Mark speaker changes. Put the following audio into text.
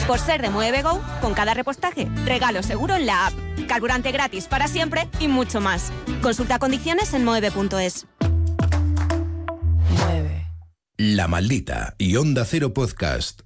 Speaker 1: Por ser de Mueve Go, con cada repostaje, regalo seguro en la app, carburante gratis para siempre y mucho más. Consulta condiciones en moeve.es.
Speaker 2: La Maldita y Onda Cero Podcast